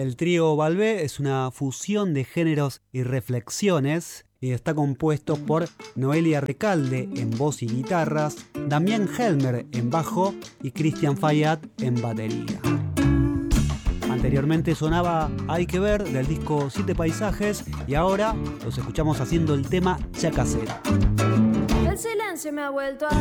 El trío Balbé es una fusión de géneros y reflexiones y está compuesto por Noelia Recalde en voz y guitarras, Damián Helmer en bajo y Cristian Fayad en batería. Anteriormente sonaba Hay que ver del disco Siete Paisajes y ahora los escuchamos haciendo el tema Chacacera. El silencio me ha vuelto a